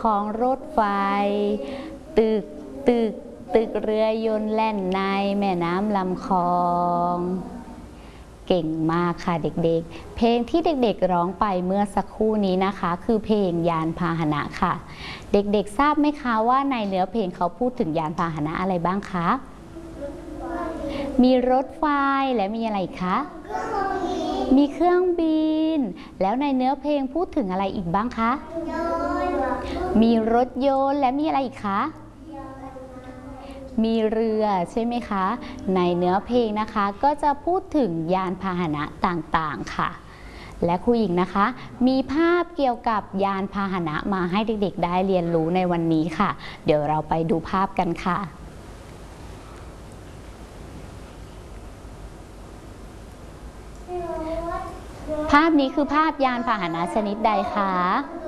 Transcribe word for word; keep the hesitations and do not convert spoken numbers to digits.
ของรถไฟตึกตึกตึกเรือยนต์แล่นในแม่น้ำลำคลองเก่งมากค่ะเด็กๆเพลงที่เด็กๆร้องไปเมื่อสักครู่นี้นะคะคือเพลงยานพาหนะค่ะเด็กๆทราบไหมคะว่าในเนื้อเพลงเขาพูดถึงยานพาหนะอะไรบ้างคะมีรถไฟและมีอะไรคะมีเครื่องบินแล้วในเนื้อเพลงพูดถึงอะไรอีกบ้างคะมีรถยนต์และมีอะไรอีกคะมีเรือใช่ไหมคะในเนื้อเพลงนะคะก็จะพูดถึงยานพาหนะต่างๆค่ะและครูหญิงนะคะมีภาพเกี่ยวกับยานพาหนะมาให้เด็กๆได้เรียนรู้ในวันนี้ค่ะเดี๋ยวเราไปดูภาพกันค่ะภาพนี้คือภาพยานพาหนะชนิดใดคะ